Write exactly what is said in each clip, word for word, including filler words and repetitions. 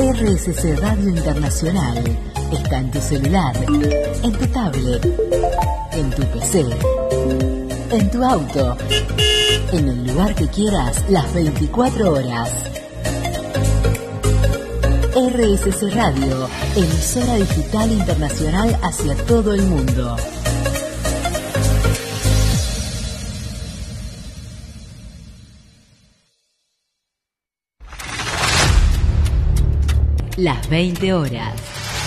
R S C Radio Internacional está en tu celular, en tu tablet, en tu P C, en tu auto, en el lugar que quieras, las veinticuatro horas. R S C Radio, emisora digital internacional hacia todo el mundo. Las veinte horas.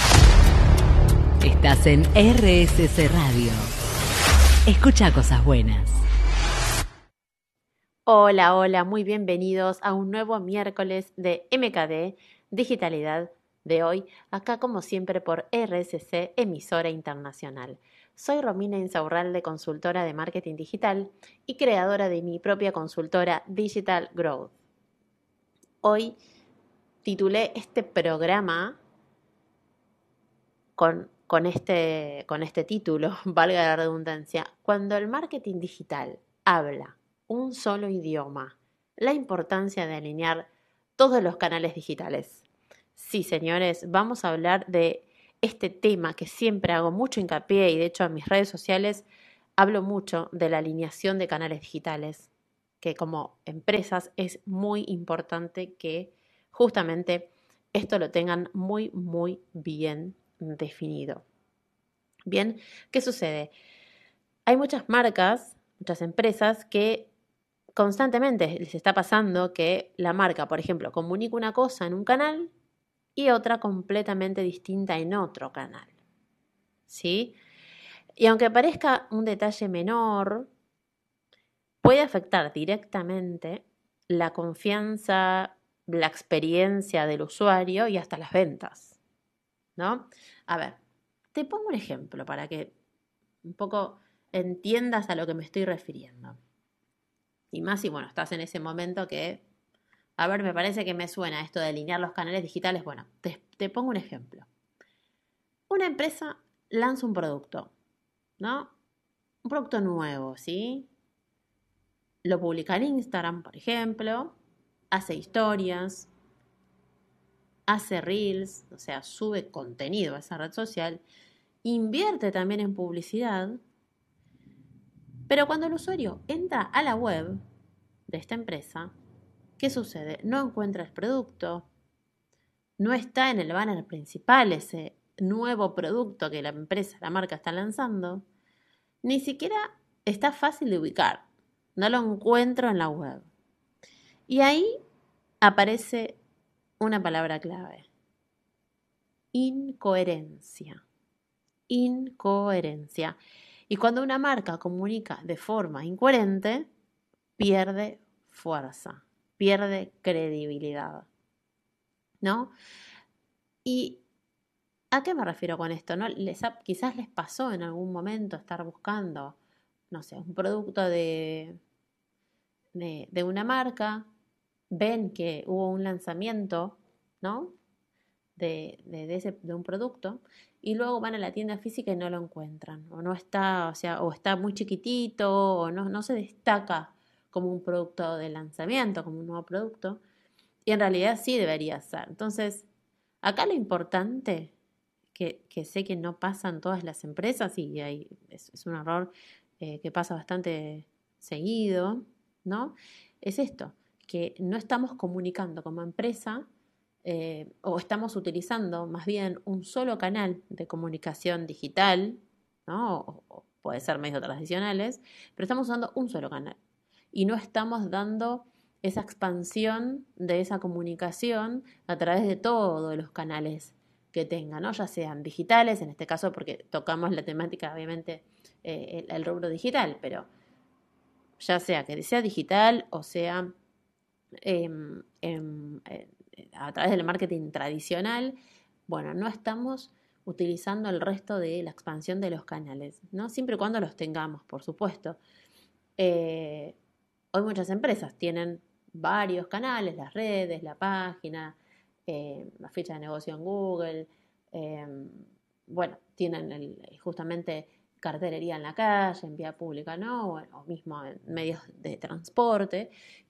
Estás en R S C Radio. Escucha cosas buenas. Hola, hola, muy bienvenidos a un nuevo miércoles de M K D, Digitalidad de hoy, acá como siempre por R S C, emisora internacional. Soy Romina Insaurralde, consultora de marketing digital y creadora de mi propia consultora Digital Growth. Hoy titulé este programa con, con, este, con este título, valga la redundancia, cuando el marketing digital habla un solo idioma, la importancia de alinear todos los canales digitales. Sí, señores, vamos a hablar de este tema que siempre hago mucho hincapié y de hecho en mis redes sociales hablo mucho de la alineación de canales digitales, que como empresas es muy importante que justamente esto lo tengan muy, muy bien definido. Bien, ¿qué sucede? Hay muchas marcas, muchas empresas que constantemente les está pasando que la marca, por ejemplo, comunica una cosa en un canal y otra completamente distinta en otro canal. ¿Sí? Y aunque parezca un detalle menor, puede afectar directamente la confianza, la experiencia del usuario y hasta las ventas, ¿no? A ver, te pongo un ejemplo para que un poco entiendas a lo que me estoy refiriendo. Y más si, bueno, estás en ese momento que, a ver, me parece que me suena esto de alinear los canales digitales. Bueno, te, te pongo un ejemplo. Una empresa lanza un producto, ¿no? Un producto nuevo, ¿sí? Lo publica en Instagram, por ejemplo, hace historias, hace reels, o sea, sube contenido a esa red social, invierte también en publicidad, pero cuando el usuario entra a la web de esta empresa, ¿qué sucede? No encuentra el producto, no está en el banner principal ese nuevo producto que la empresa, la marca está lanzando, ni siquiera está fácil de ubicar, no lo encuentro en la web. Y ahí aparece una palabra clave: incoherencia. Incoherencia. Y cuando una marca comunica de forma incoherente, pierde fuerza, pierde credibilidad, ¿no? ¿Y a qué me refiero con esto? ¿No? Les ha, quizás les pasó en algún momento estar buscando, no sé, un producto de, de, de una marca, ven que hubo un lanzamiento, ¿no? De, de, de, ese, de un producto, y luego van a la tienda física y no lo encuentran, o no está, o sea, o está muy chiquitito, o no, no se destaca como un producto de lanzamiento, como un nuevo producto, y en realidad sí debería ser. Entonces, acá lo importante, que, que sé que no pasa en todas las empresas, y hay, es, es un error eh, que pasa bastante seguido, ¿no? Es esto, que no estamos comunicando como empresa, Eh, o estamos utilizando más bien un solo canal de comunicación digital, ¿no? O, o puede ser medios tradicionales, pero estamos usando un solo canal y no estamos dando esa expansión de esa comunicación a través de todos los canales que tenga, ¿no? Ya sean digitales, en este caso porque tocamos la temática, obviamente, eh, el, el rubro digital, pero ya sea que sea digital o sea eh, eh, a través del marketing tradicional, bueno, no estamos utilizando el resto de la expansión de los canales, ¿no? Siempre y cuando los tengamos, por supuesto. Eh, hoy muchas empresas tienen varios canales, las redes, la página, eh, la ficha de negocio en Google, eh, bueno, tienen el, justamente cartelería en la calle, en vía pública, ¿no? O, o mismo en medios de transporte.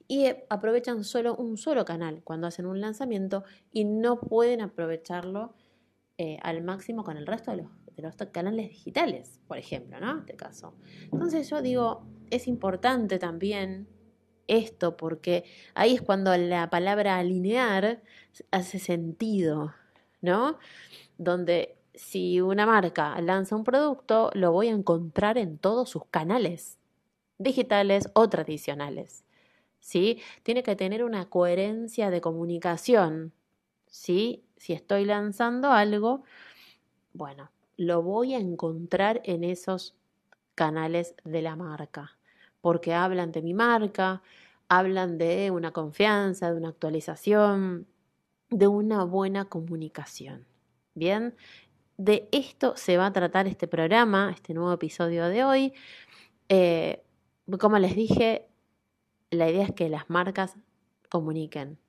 y aprovechan solo un solo canal cuando hacen un lanzamiento y no pueden aprovecharlo eh, al máximo con el resto de los, de los canales digitales, por ejemplo, ¿no? En este caso. Entonces yo digo, es importante también esto, porque ahí es cuando la palabra alinear hace sentido, ¿no? Donde si una marca lanza un producto, lo voy a encontrar en todos sus canales, digitales o tradicionales, ¿sí? Tiene que tener una coherencia de comunicación, ¿sí? Si estoy lanzando algo, bueno, lo voy a encontrar en esos canales de la marca, porque hablan de mi marca, hablan de una confianza, de una actualización, de una buena comunicación. Bien, de esto se va a tratar este programa, este nuevo episodio de hoy. Eh, como les dije, la idea es que las marcas comuniquen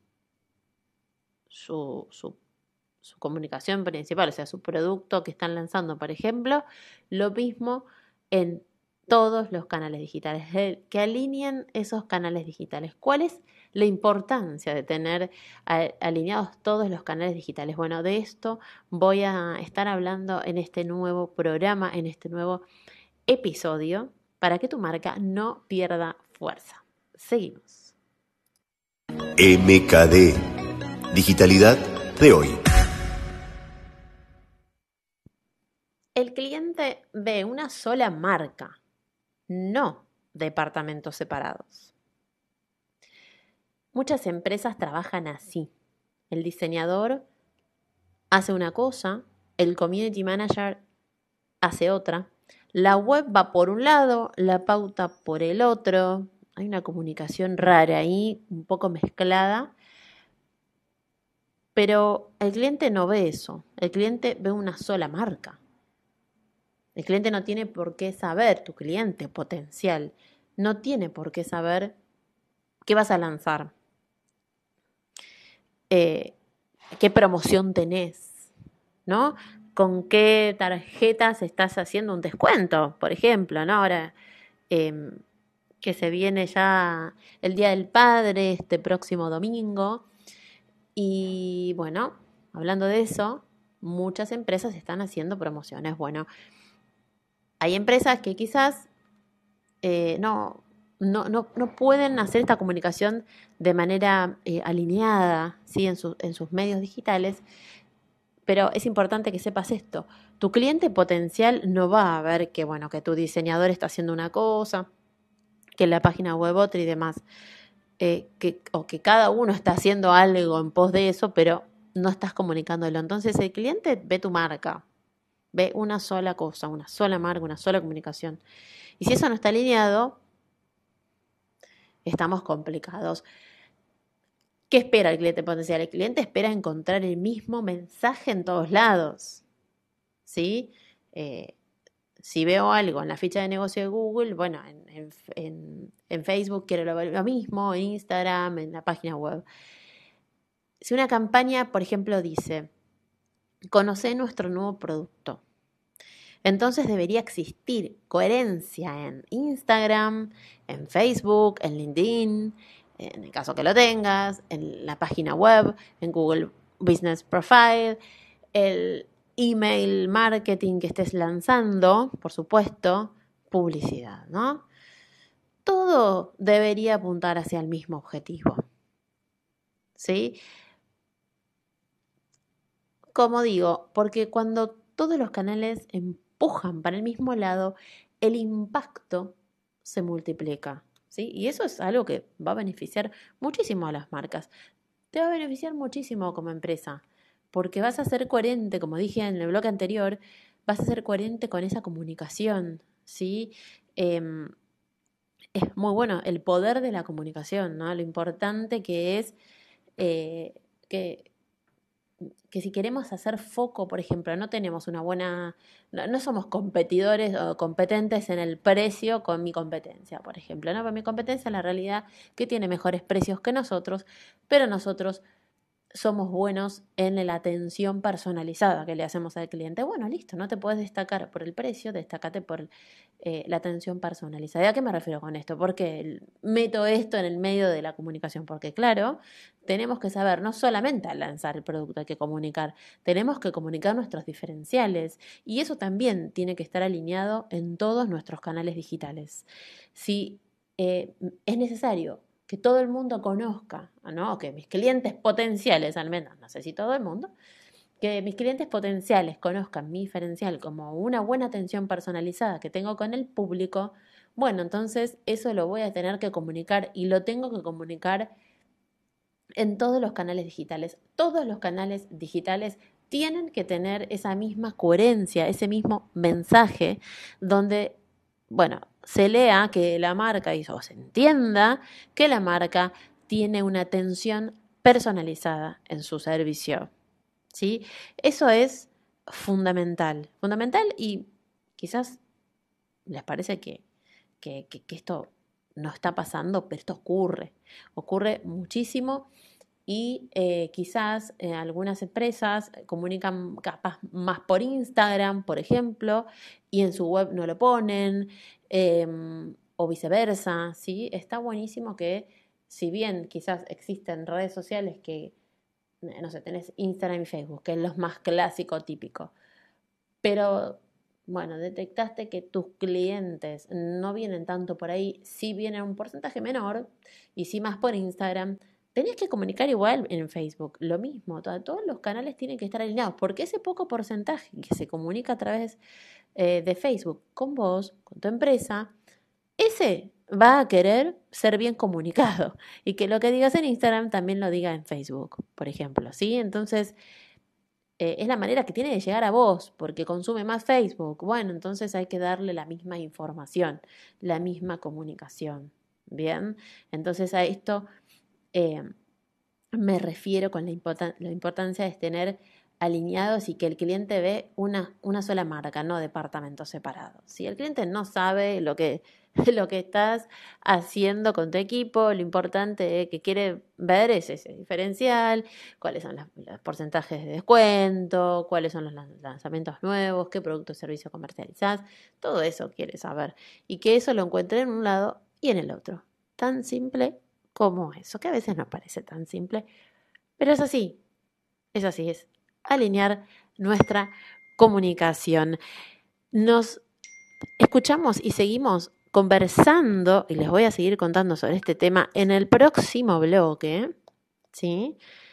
su, su, su comunicación principal, o sea, su producto que están lanzando, por ejemplo, lo mismo en todos los canales digitales, que alineen esos canales digitales. ¿Cuál es la importancia de tener alineados todos los canales digitales? Bueno, de esto voy a estar hablando en este nuevo programa, en este nuevo episodio, para que tu marca no pierda fuerza. Seguimos. M K D, Digitalidad de hoy. El cliente ve una sola marca, no departamentos separados. Muchas empresas trabajan así. El diseñador hace una cosa, el community manager hace otra, la web va por un lado, la pauta por el otro. Hay una comunicación rara ahí, un poco mezclada, pero el cliente no ve eso. El cliente ve una sola marca. El cliente no tiene por qué saber, tu cliente potencial, no tiene por qué saber qué vas a lanzar, eh, qué promoción tenés, ¿no? Con qué tarjetas estás haciendo un descuento, por ejemplo, ¿no? Ahora eh, que se viene ya el Día del Padre este próximo domingo. Y bueno, hablando de eso, muchas empresas están haciendo promociones. Bueno, hay empresas que quizás eh, no, no, no, no pueden hacer esta comunicación de manera eh, alineada, ¿sí? en, su, en sus medios digitales, pero es importante que sepas esto. Tu cliente potencial no va a ver que, bueno, que tu diseñador está haciendo una cosa, que la página web otra y demás, eh, que, o que cada uno está haciendo algo en pos de eso, pero no estás comunicándolo. Entonces el cliente ve tu marca, ve una sola cosa, una sola marca, una sola comunicación. Y si eso no está alineado, estamos complicados. ¿Qué espera el cliente potencial? El cliente espera encontrar el mismo mensaje en todos lados, ¿sí? Eh, si veo algo en la ficha de negocio de Google, bueno, en, en, en, en Facebook quiero lo, lo mismo, en Instagram, en la página web. Si una campaña, por ejemplo, dice, conoce nuestro nuevo producto, entonces debería existir coherencia en Instagram, en Facebook, en LinkedIn, en el caso que lo tengas, en la página web, en Google Business Profile, el email marketing que estés lanzando, por supuesto, publicidad, ¿no? Todo debería apuntar hacia el mismo objetivo, ¿sí? Como digo, porque cuando todos los canales empujan para el mismo lado, el impacto se multiplica, ¿sí? Y eso es algo que va a beneficiar muchísimo a las marcas. Te va a beneficiar muchísimo como empresa, porque vas a ser coherente, como dije en el bloque anterior, vas a ser coherente con esa comunicación, ¿sí? Eh, es muy bueno el poder de la comunicación, ¿no? Lo importante que es eh, que que si queremos hacer foco, por ejemplo, no tenemos una buena, no, no somos competidores o competentes en el precio con mi competencia, por ejemplo, ¿no? Para mi competencia, la realidad que tiene mejores precios que nosotros, pero nosotros somos buenos en la atención personalizada que le hacemos al cliente. Bueno, listo, no te puedes destacar por el precio, destácate por eh, la atención personalizada. ¿A qué me refiero con esto? Porque meto esto en el medio de la comunicación, porque claro, tenemos que saber, no solamente al lanzar el producto hay que comunicar, tenemos que comunicar nuestros diferenciales y eso también tiene que estar alineado en todos nuestros canales digitales. Si eh, es necesario que todo el mundo conozca, ¿no? Que mis clientes potenciales, al menos, no sé si todo el mundo, que mis clientes potenciales conozcan mi diferencial como una buena atención personalizada que tengo con el público, bueno, entonces eso lo voy a tener que comunicar y lo tengo que comunicar en todos los canales digitales. Todos los canales digitales tienen que tener esa misma coherencia, ese mismo mensaje donde, bueno, se lea que la marca, o se entienda que la marca tiene una atención personalizada en su servicio, ¿sí? Eso es fundamental, fundamental y quizás les parece que, que, que, que esto no está pasando, pero esto ocurre, ocurre muchísimo. Y eh, quizás eh, algunas empresas comunican capaz más por Instagram, por ejemplo, y en su web no lo ponen, eh, o viceversa, ¿sí? Está buenísimo que, si bien quizás existen redes sociales que, no sé, tenés Instagram y Facebook, que es lo más clásico, típico, pero bueno, detectaste que tus clientes no vienen tanto por ahí, sí vienen un porcentaje menor, y sí más por Instagram. Tenés que comunicar igual en Facebook, lo mismo, todos los canales tienen que estar alineados, porque ese poco porcentaje que se comunica a través eh, de Facebook con vos, con tu empresa, ese va a querer ser bien comunicado y que lo que digas en Instagram también lo diga en Facebook, por ejemplo, ¿sí? Entonces, eh, es la manera que tiene de llegar a vos, porque consume más Facebook. Bueno, entonces hay que darle la misma información, la misma comunicación, ¿bien? Entonces a esto... Eh, me refiero con la, importan la importancia de tener alineados y que el cliente ve una, una sola marca, no departamentos separados. Si el cliente no sabe lo que, lo que estás haciendo con tu equipo, lo importante que quiere ver es ese diferencial, cuáles son las, los porcentajes de descuento, cuáles son los lanzamientos nuevos, qué producto o servicio comercializás, todo eso quiere saber. Y que eso lo encuentre en un lado y en el otro. Tan simple como eso, que a veces no parece tan simple, pero es así, es así, es alinear nuestra comunicación. Nos escuchamos y seguimos conversando, y les voy a seguir contando sobre este tema en el próximo bloque, ¿sí?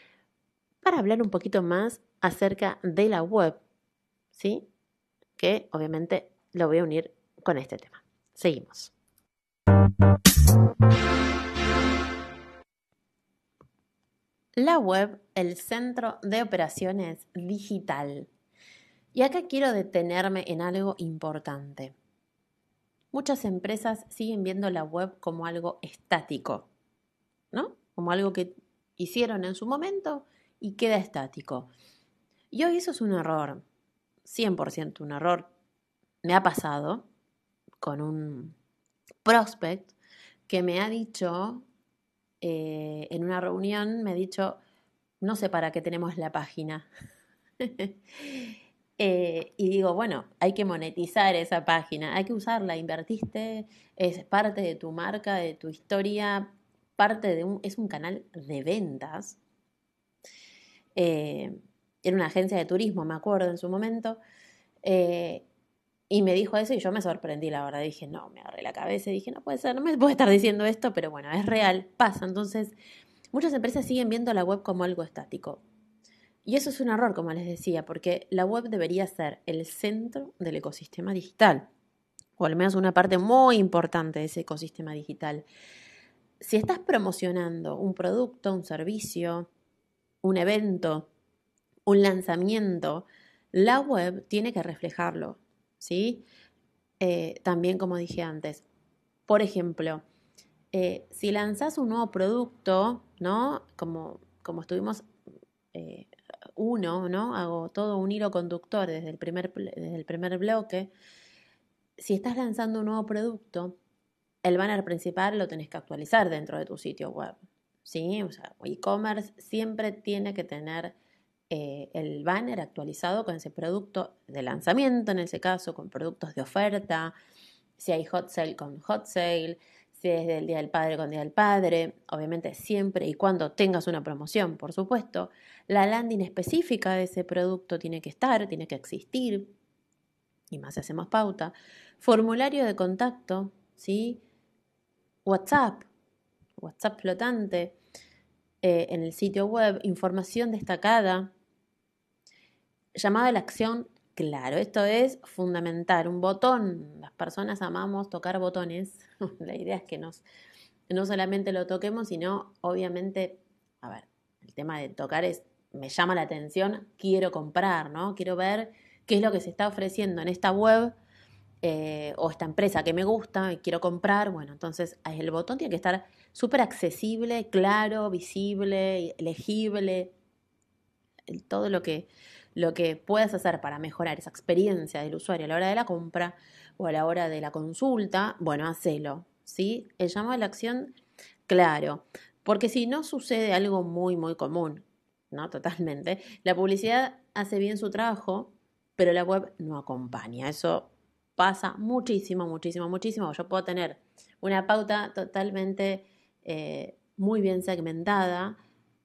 Para hablar un poquito más acerca de la web, ¿sí? Que obviamente lo voy a unir con este tema. Seguimos. La web, el centro de operaciones digital. Y acá quiero detenerme en algo importante. Muchas empresas siguen viendo la web como algo estático, ¿no? Como algo que hicieron en su momento y queda estático. Y hoy eso es un error, cien por ciento un error. Me ha pasado con un prospect que me ha dicho... Eh, en una reunión me ha dicho, no sé para qué tenemos la página. eh, y digo, bueno, hay que monetizar esa página, hay que usarla, invertiste, es parte de tu marca, de tu historia, parte de un, es un canal de ventas. Eh, era una agencia de turismo, me acuerdo en su momento, eh, y me dijo eso y yo me sorprendí, la verdad. Dije, no, me agarré la cabeza y dije, no puede ser, no me puede estar diciendo esto, pero bueno, es real, pasa. Entonces, muchas empresas siguen viendo la web como algo estático. Y eso es un error, como les decía, porque la web debería ser el centro del ecosistema digital, o al menos una parte muy importante de ese ecosistema digital. Si estás promocionando un producto, un servicio, un evento, un lanzamiento, la web tiene que reflejarlo. ¿Sí? Eh, también, como dije antes, por ejemplo, eh, si lanzás un nuevo producto, ¿no? Como, como estuvimos eh, uno, ¿no? Hago todo un hilo conductor desde el, primer, desde el primer bloque. Si estás lanzando un nuevo producto, el banner principal lo tenés que actualizar dentro de tu sitio web, ¿sí? O sea, e-commerce siempre tiene que tener eh, el banner actualizado con ese producto de lanzamiento, en ese caso, con productos de oferta, si hay hot sale con hot sale, si es del Día del Padre con Día del Padre, obviamente siempre y cuando tengas una promoción, por supuesto. La landing específica de ese producto tiene que estar, tiene que existir, y más si hacemos pauta. Formulario de contacto, ¿sí? WhatsApp, WhatsApp flotante, eh, en el sitio web, información destacada, llamado a la acción. Claro, esto es fundamental, un botón. Las personas amamos tocar botones. La idea es que nos, no solamente lo toquemos, sino obviamente, a ver, el tema de tocar es, me llama la atención, quiero comprar, ¿no? Quiero ver qué es lo que se está ofreciendo en esta web eh, o esta empresa que me gusta y quiero comprar. Bueno, entonces el botón tiene que estar súper accesible, claro, visible, legible, todo lo que... lo que puedas hacer para mejorar esa experiencia del usuario a la hora de la compra o a la hora de la consulta, bueno, hacelo, ¿sí? El llamado a la acción, claro, porque si no sucede algo muy, muy común, ¿no? Totalmente. La publicidad hace bien su trabajo, pero la web no acompaña. Eso pasa muchísimo, muchísimo, muchísimo. Yo puedo tener una pauta totalmente eh, muy bien segmentada,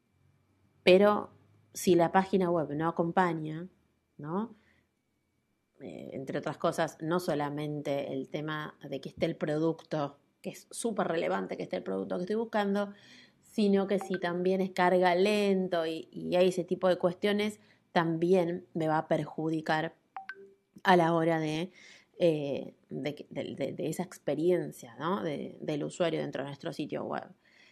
pero si la página web no acompaña, ¿no? Eh, entre otras cosas, no solamente el tema de que esté el producto, que es súper relevante que esté el producto que estoy buscando, sino que si también es carga lento y, y hay ese tipo de cuestiones, también me va a perjudicar a la hora de, eh, de, de, de, de esa experiencia, ¿no? de, del usuario dentro de nuestro sitio web.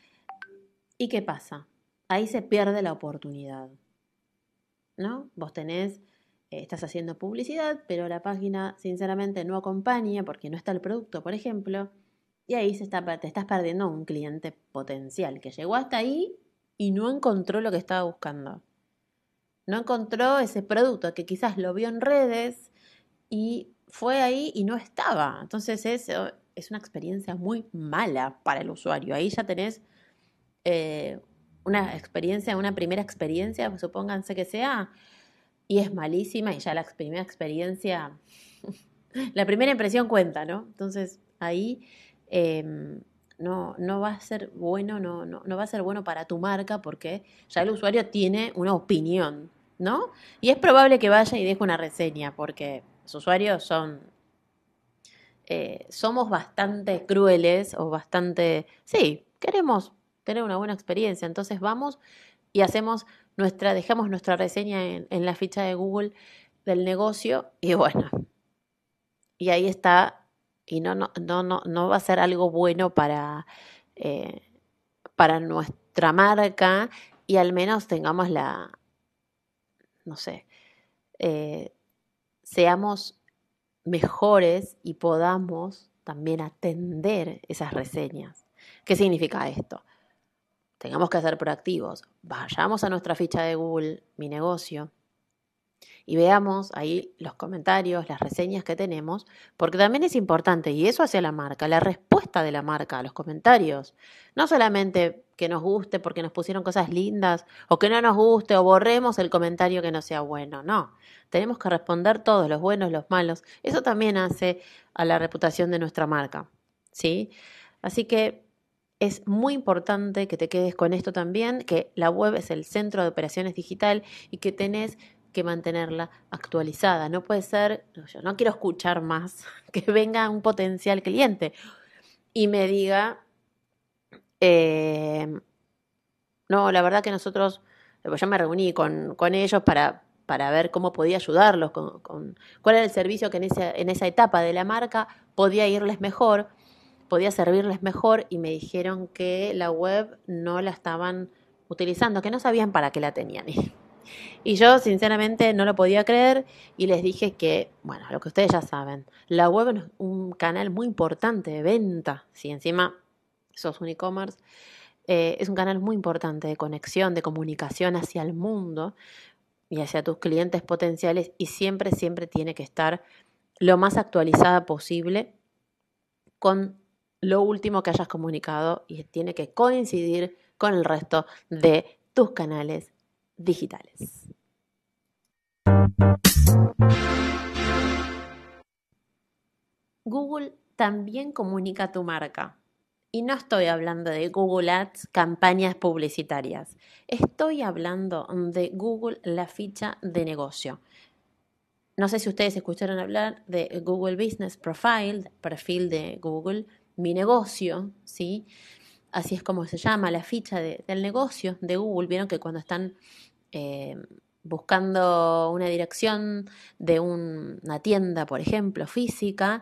¿Y qué pasa? Ahí se pierde la oportunidad, ¿no? Vos tenés, eh, estás haciendo publicidad, pero la página sinceramente no acompaña porque no está el producto, por ejemplo, y ahí se está, te estás perdiendo un cliente potencial que llegó hasta ahí y no encontró lo que estaba buscando. No encontró ese producto que quizás lo vio en redes y fue ahí y no estaba. Entonces es, es una experiencia muy mala para el usuario. Ahí ya tenés eh, una experiencia, una primera experiencia, supónganse que sea, y es malísima y ya la primera experiencia, la primera impresión cuenta, ¿no? Entonces ahí eh, no, no va a ser bueno, no, no, no va a ser bueno para tu marca porque ya el usuario tiene una opinión, ¿no? Y es probable que vaya y deje una reseña porque los usuarios son, eh, somos bastante crueles o bastante, sí, queremos tener una buena experiencia, entonces vamos y hacemos nuestra, dejamos nuestra reseña en, en la ficha de Google del negocio y bueno, y ahí está, y no, no, no, no, no va a ser algo bueno para, eh, para nuestra marca y al menos tengamos la, no sé, eh, seamos mejores y podamos también atender esas reseñas. ¿Qué significa esto? Tengamos que ser proactivos. Vayamos a nuestra ficha de Google, Mi Negocio, y veamos ahí los comentarios, las reseñas que tenemos, porque también es importante, y eso hacia la marca, la respuesta de la marca a los comentarios. No solamente que nos guste porque nos pusieron cosas lindas, o que no nos guste, o borremos el comentario que no sea bueno. No, tenemos que responder todos, los buenos, los malos. Eso también hace a la reputación de nuestra marca, ¿sí? Así que es muy importante que te quedes con esto también, que la web es el centro de operaciones digital y que tenés que mantenerla actualizada. No puede ser, yo no quiero escuchar más que venga un potencial cliente y me diga, eh, no, la verdad que nosotros, yo me reuní con, con ellos para, para ver cómo podía ayudarlos, con, con, cuál era el servicio que en esa, en esa etapa de la marca podía irles mejor, podía servirles mejor y me dijeron que la web no la estaban utilizando, que no sabían para qué la tenían. Y yo sinceramente no lo podía creer y les dije que, bueno, lo que ustedes ya saben, la web es un canal muy importante de venta, si encima sos un e-commerce, eh, es un canal muy importante de conexión, de comunicación hacia el mundo y hacia tus clientes potenciales y siempre, siempre tiene que estar lo más actualizada posible con lo último que hayas comunicado y tiene que coincidir con el resto de tus canales digitales. Google también comunica tu marca. Y no estoy hablando de Google Ads, campañas publicitarias. Estoy hablando de Google, la ficha de negocio. No sé si ustedes escucharon hablar de Google Business Profile, perfil de Google, mi negocio, ¿sí? Así es como se llama, la ficha de, del negocio de Google. Vieron que cuando están eh, buscando una dirección de un, una tienda, por ejemplo, física,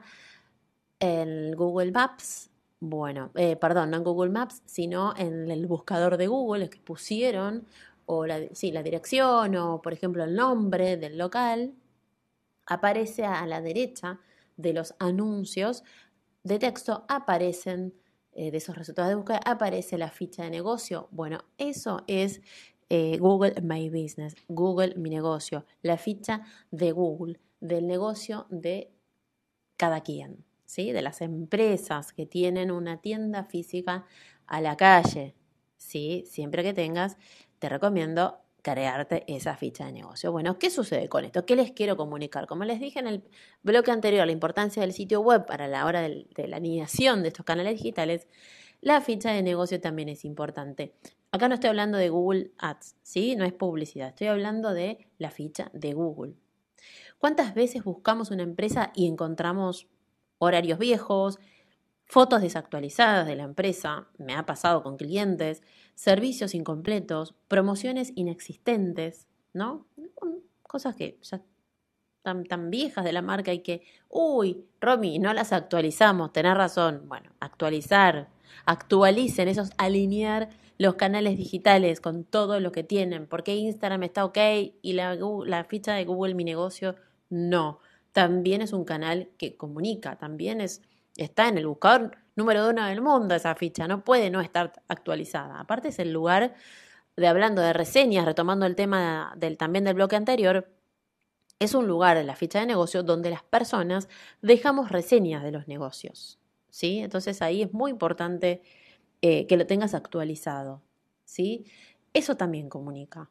en Google Maps, bueno, eh, perdón, no en Google Maps, sino en el buscador de Google, el que pusieron, o la, sí, la dirección, o por ejemplo el nombre del local, aparece a la derecha de los anuncios de texto, aparecen eh, de esos resultados de búsqueda, aparece la ficha de negocio. Bueno, eso es eh, Google My Business, Google Mi Negocio, la ficha de Google, del negocio de cada quien, ¿sí? De las empresas que tienen una tienda física a la calle, ¿sí? Siempre que tengas, te recomiendo crearte esa ficha de negocio. Bueno, ¿qué sucede con esto? ¿Qué les quiero comunicar? Como les dije en el bloque anterior, la importancia del sitio web para la hora de, de la alineación de estos canales digitales, la ficha de negocio también es importante. Acá no estoy hablando de Google Ads, ¿sí? No es publicidad, estoy hablando de la ficha de Google. ¿Cuántas veces buscamos una empresa y encontramos horarios viejos, fotos desactualizadas de la empresa? Me ha pasado con clientes, servicios incompletos, promociones inexistentes, ¿no? Cosas que ya están tan viejas de la marca y que, uy, Romy, no las actualizamos, tenés razón. Bueno, actualizar, actualicen, eso es alinear los canales digitales con todo lo que tienen. ¿Por qué Instagram está ok y la, la ficha de Google Mi Negocio no? También es un canal que comunica, también es, está en el buscador número uno del mundo esa ficha, no puede no estar actualizada. Aparte es el lugar de, hablando de reseñas, retomando el tema del, también del bloque anterior, es un lugar en la ficha de negocio donde las personas dejamos reseñas de los negocios, ¿sí? Entonces ahí es muy importante eh, que lo tengas actualizado, ¿sí? Eso también comunica.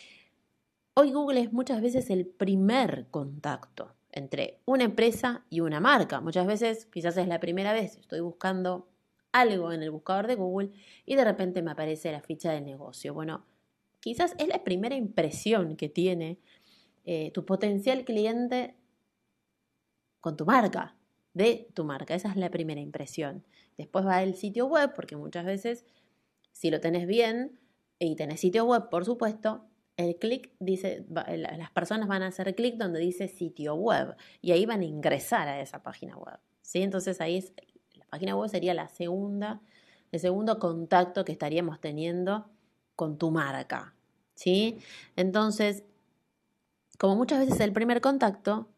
Hoy Google es muchas veces el primer contacto entre una empresa y una marca. Muchas veces, quizás es la primera vez, estoy buscando algo en el buscador de Google y de repente me aparece la ficha del negocio. Bueno, quizás es la primera impresión que tiene eh, tu potencial cliente con tu marca, de tu marca. Esa es la primera impresión. Después va el sitio web, porque muchas veces, si lo tenés bien y tenés sitio web, por supuesto, el clic dice, las personas van a hacer clic donde dice sitio web y ahí van a ingresar a esa página web, ¿sí? Entonces ahí es, la página web sería la segunda, el segundo contacto que estaríamos teniendo con tu marca, ¿sí? Entonces, como muchas veces el primer contacto,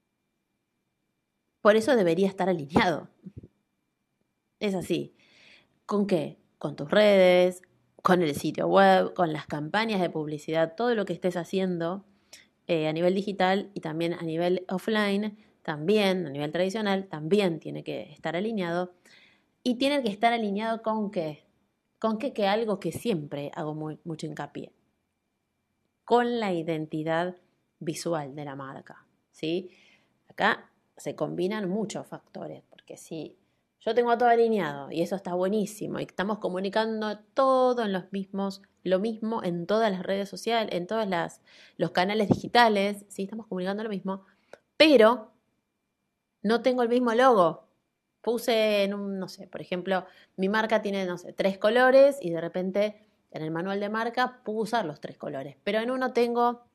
por eso debería estar alineado. Es así. ¿Con qué? Con tus redes, con el sitio web, con las campañas de publicidad, todo lo que estés haciendo eh, a nivel digital y también a nivel offline, también a nivel tradicional, también tiene que estar alineado. Y tiene que estar alineado con qué, con qué, que algo que siempre hago muy, mucho hincapié, con la identidad visual de la marca, ¿sí? Acá se combinan muchos factores, porque si yo tengo todo alineado y eso está buenísimo y estamos comunicando todo en los mismos, lo mismo en todas las redes sociales, en todos las, los canales digitales, sí, estamos comunicando lo mismo, pero no tengo el mismo logo. Puse en un, no sé, por ejemplo, mi marca tiene, no sé, tres colores y de repente en el manual de marca puedo usar los tres colores, pero en uno tengo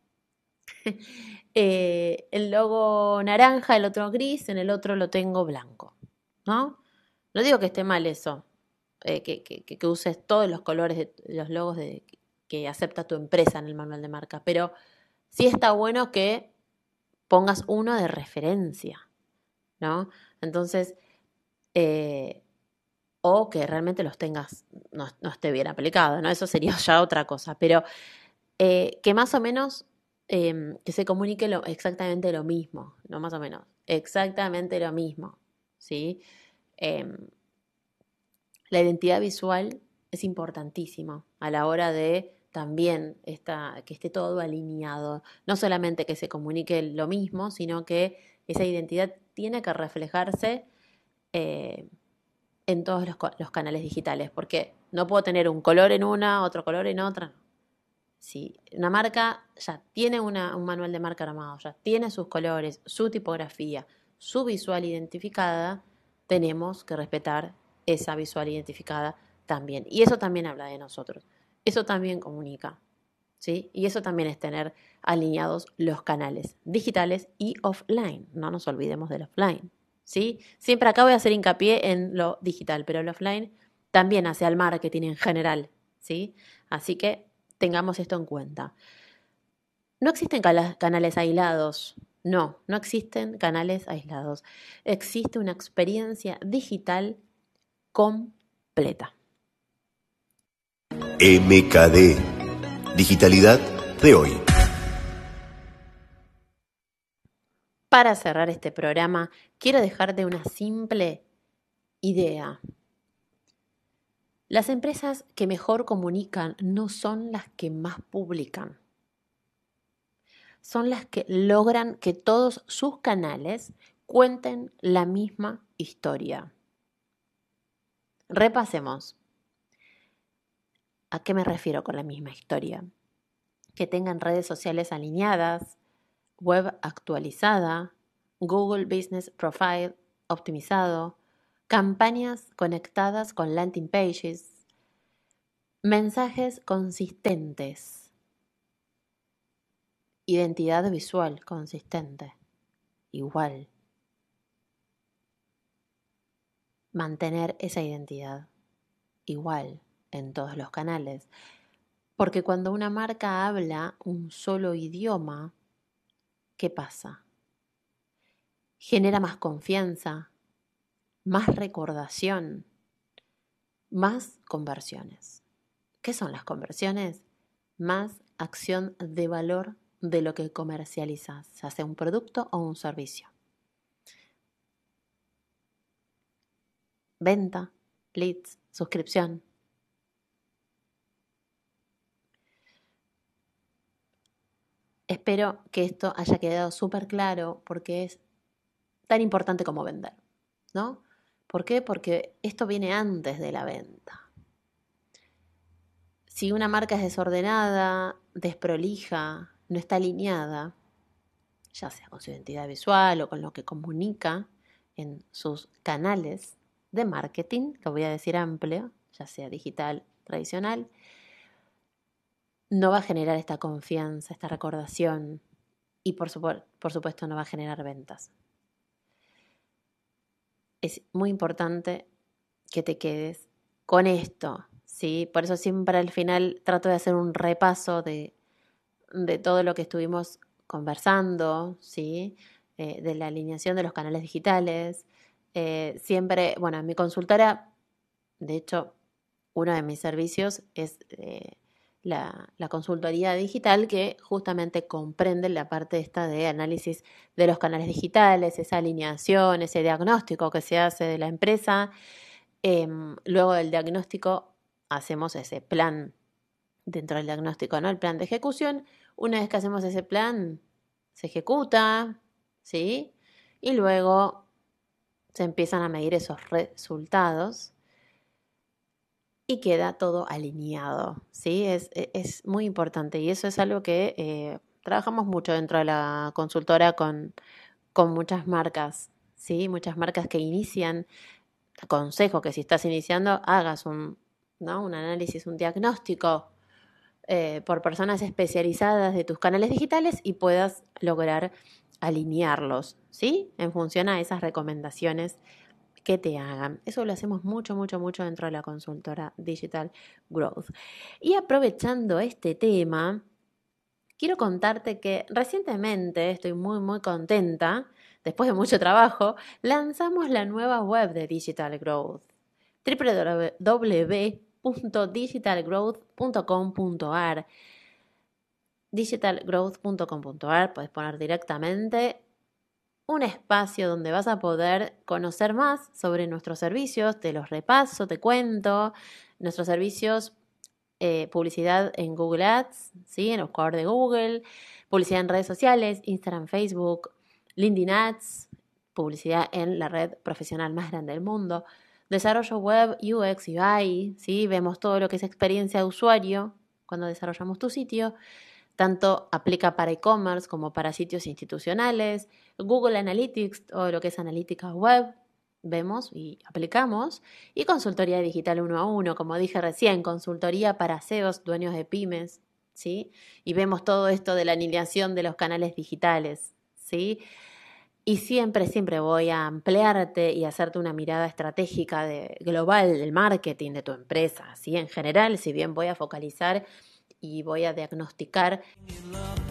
eh, el logo naranja, el otro gris, en el otro lo tengo blanco, ¿no? No digo que esté mal eso, eh, que, que, que uses todos los colores de los logos de, que acepta tu empresa en el manual de marca, pero sí está bueno que pongas uno de referencia, ¿no? Entonces, eh, o que realmente los tengas, no, no esté bien aplicado, ¿no? Eso sería ya otra cosa, pero eh, que más o menos, eh, que se comunique lo, exactamente lo mismo, no más o menos, exactamente lo mismo, ¿sí? Eh, la identidad visual es importantísimo a la hora de también esta, que esté todo alineado. No solamente que se comunique lo mismo, sino que esa identidad tiene que reflejarse eh, en todos los, los canales digitales, porque no puedo tener un color en una, otro color en otra. Si una marca ya tiene una, un manual de marca armado, ya tiene sus colores, su tipografía, su visual identificada, tenemos que respetar esa visual identificada también. Y eso también habla de nosotros. Eso también comunica, ¿sí? Y eso también es tener alineados los canales digitales y offline. No nos olvidemos del offline, ¿sí? Siempre acá voy a hacer hincapié en lo digital, pero el offline también hace al marketing en general, ¿sí? Así que tengamos esto en cuenta. No existen canales aislados. No, no existen canales aislados. Existe una experiencia digital completa. M K D. Digitalidad de hoy. Para cerrar este programa, quiero dejarte una simple idea. Las empresas que mejor comunican no son las que más publican. Son las que logran que todos sus canales cuenten la misma historia. Repasemos. ¿A qué me refiero con la misma historia? Que tengan redes sociales alineadas, web actualizada, Google Business Profile optimizado, campañas conectadas con landing pages, mensajes consistentes, identidad visual consistente, igual. Mantener esa identidad igual en todos los canales. Porque cuando una marca habla un solo idioma, ¿qué pasa? Genera más confianza, más recordación, más conversiones. ¿Qué son las conversiones? Más acción de valor de lo que comercializas, ya sea un producto o un servicio. Venta, leads, suscripción. Espero que esto haya quedado súper claro porque es tan importante como vender, ¿no? ¿Por qué? Porque esto viene antes de la venta. Si una marca es desordenada, desprolija, no está alineada, ya sea con su identidad visual o con lo que comunica en sus canales de marketing, lo voy a decir amplio, ya sea digital, tradicional, no va a generar esta confianza, esta recordación y por, supu- por supuesto no va a generar ventas. Es muy importante que te quedes con esto, ¿sí? Por eso siempre al final trato de hacer un repaso de, de todo lo que estuvimos conversando, ¿sí? Eh, de la alineación de los canales digitales. Eh, siempre, bueno, en mi consultora, de hecho, uno de mis servicios es eh, la, la consultoría digital que justamente comprende la parte esta de análisis de los canales digitales, esa alineación, ese diagnóstico que se hace de la empresa. Eh, luego del diagnóstico hacemos ese plan dentro del diagnóstico, ¿no? El plan de ejecución. Una vez que hacemos ese plan, se ejecuta, ¿sí? Y luego se empiezan a medir esos resultados y queda todo alineado, ¿sí? Es, es muy importante y eso es algo que eh, trabajamos mucho dentro de la consultora con, con muchas marcas, ¿sí? Muchas marcas que inician. Aconsejo que si estás iniciando hagas un, ¿no? un análisis, un diagnóstico eh, por personas especializadas de tus canales digitales y puedas lograr alinearlos, ¿sí? En función a esas recomendaciones que te hagan. Eso lo hacemos mucho, mucho, mucho dentro de la consultora Digital Growth. Y aprovechando este tema, quiero contarte que recientemente estoy muy, muy contenta. Después de mucho trabajo, lanzamos la nueva web de Digital Growth, doble u doble u doble u punto digital growth punto com punto a r. digital growth punto com punto a r, puedes poner directamente un espacio donde vas a poder conocer más sobre nuestros servicios, te los repaso, te cuento, nuestros servicios, eh, publicidad en Google Ads, ¿sí? En los core de Google, publicidad en redes sociales, Instagram, Facebook, LinkedIn Ads, publicidad en la red profesional más grande del mundo, desarrollo web, U X, U I, ¿sí? Vemos todo lo que es experiencia de usuario cuando desarrollamos tu sitio. Tanto aplica para e-commerce como para sitios institucionales, Google Analytics o lo que es analítica web, vemos y aplicamos, y consultoría digital uno a uno, como dije recién, consultoría para C E Os, dueños de pymes, ¿sí? Y vemos todo esto de la alineación de los canales digitales, ¿sí? Y siempre, siempre voy a ampliarte y hacerte una mirada estratégica de, global del marketing de tu empresa, ¿sí? En general, si bien voy a focalizar y voy a diagnosticar